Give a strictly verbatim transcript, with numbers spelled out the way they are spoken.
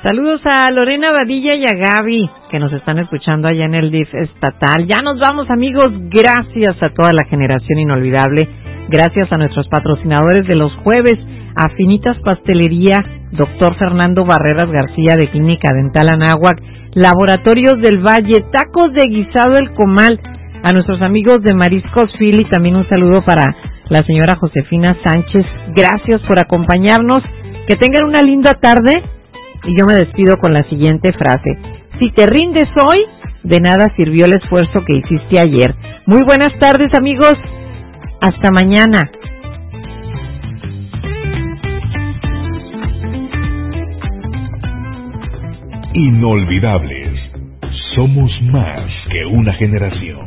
Saludos a Lorena Badilla y a Gaby, que nos están escuchando allá en el D I F estatal. Ya nos vamos, amigos. Gracias a toda la generación inolvidable. Gracias a nuestros patrocinadores de los jueves, Afinitas Pastelería, doctor Fernando Barreras García de Clínica Dental Anáhuac, Laboratorios del Valle, Tacos de Guisado El Comal, a nuestros amigos de Mariscos Philly, también un saludo para la señora Josefina Sánchez. Gracias por acompañarnos. Que tengan una linda tarde. Y yo me despido con la siguiente frase: si te rindes hoy, de nada sirvió el esfuerzo que hiciste ayer. Muy buenas tardes, amigos. Hasta mañana. Inolvidables. Somos más que una generación.